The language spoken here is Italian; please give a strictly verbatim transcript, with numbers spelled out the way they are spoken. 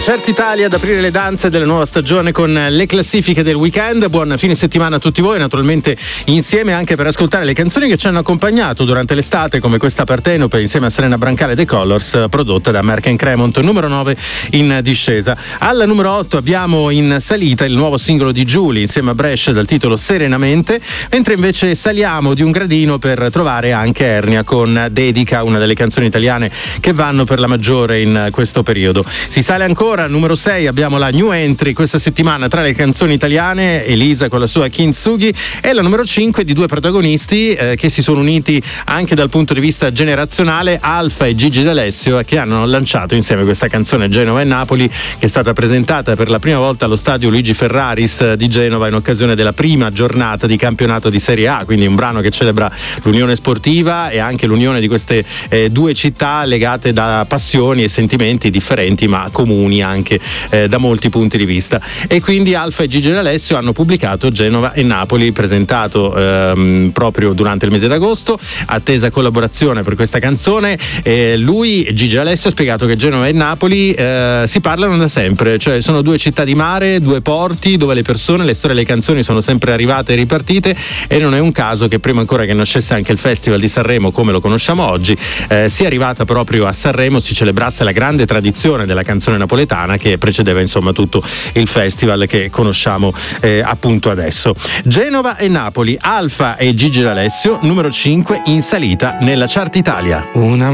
Certi Italia ad aprire le danze della nuova stagione con le classifiche del weekend. Buon fine settimana a tutti voi, naturalmente insieme anche per ascoltare le canzoni che ci hanno accompagnato durante l'estate, come questa Partenope insieme a Serena Brancale The Colors, prodotta da Merck and Cremont, numero nove in discesa. Alla numero otto abbiamo in salita il nuovo singolo di Giulia insieme a Brescia dal titolo Serenamente, mentre invece saliamo di un gradino per trovare anche Ernia con Dedica, una delle canzoni italiane che vanno per la maggiore in questo periodo. Si sale ancora. Al numero sei abbiamo la new entry questa settimana tra le canzoni italiane, Elisa con la sua Kintsugi, e la numero cinque di due protagonisti eh, che si sono uniti anche dal punto di vista generazionale, Alfa e Gigi D'Alessio, che hanno lanciato insieme questa canzone Genova e Napoli, che è stata presentata per la prima volta allo stadio Luigi Ferraris di Genova in occasione della prima giornata di campionato di Serie A, quindi un brano che celebra l'unione sportiva e anche l'unione di queste eh, due città legate da passioni e sentimenti differenti ma comuni anche eh, da molti punti di vista. E quindi Alfa e Gigi D'Alessio hanno pubblicato Genova e Napoli, presentato ehm, proprio durante il mese d'agosto, attesa collaborazione per questa canzone. E lui, Gigi D'Alessio, ha spiegato che Genova e Napoli eh, si parlano da sempre, cioè sono due città di mare, due porti dove le persone, le storie e le canzoni sono sempre arrivate e ripartite, e non è un caso che prima ancora che nascesse anche il Festival di Sanremo come lo conosciamo oggi, eh, sia arrivata proprio a Sanremo, si celebrasse la grande tradizione della canzone napoletana che precedeva insomma tutto il festival che conosciamo eh, appunto adesso. Genova e Napoli, Alfa e Gigi D'Alessio, numero cinque in salita nella chart Italia. Una